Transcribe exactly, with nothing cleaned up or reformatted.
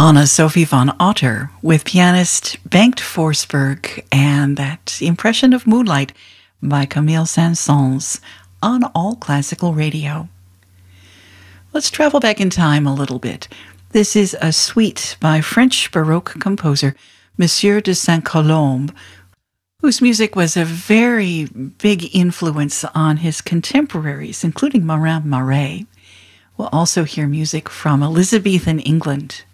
Anna Sophie von Otter with pianist Bengt Forsberg and that impression of Moonlight by Camille Saint-Saëns on All Classical Radio. Let's travel back in time a little bit. This is a suite by French Baroque composer Monsieur de Saint-Colombe, whose music was a very big influence on his contemporaries, including Marin Marais. We'll also hear music from Elizabethan England.